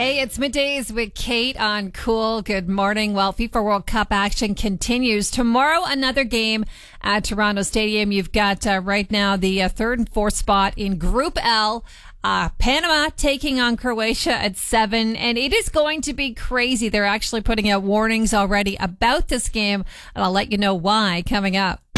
Hey, it's middays with Kate on Cool. Good morning. Well, FIFA World Cup action continues. Tomorrow, another game at Toronto Stadium. You've got right now the third and fourth spot in Group L. Panama taking on Croatia at 7, and it is going to be crazy. They're actually putting out warnings already about this game, and I'll let you know why coming up.